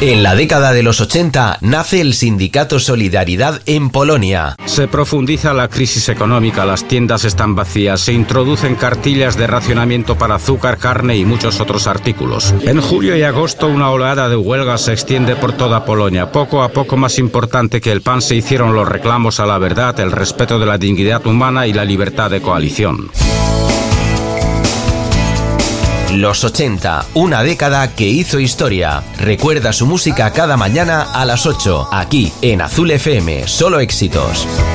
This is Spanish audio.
En la década de los 80 nace el sindicato Solidaridad en Polonia. Se profundiza la crisis económica, las tiendas están vacías, se introducen cartillas de racionamiento para azúcar, carne y muchos otros artículos. En julio y agosto una oleada de huelgas se extiende por toda Polonia. Poco a poco, más importante que el pan, se hicieron los reclamos a la verdad, el respeto de la dignidad humana y la libertad de coalición. Los 80, una década que hizo historia. Recuerda su música cada mañana a las 8, aquí en Azul FM, solo éxitos.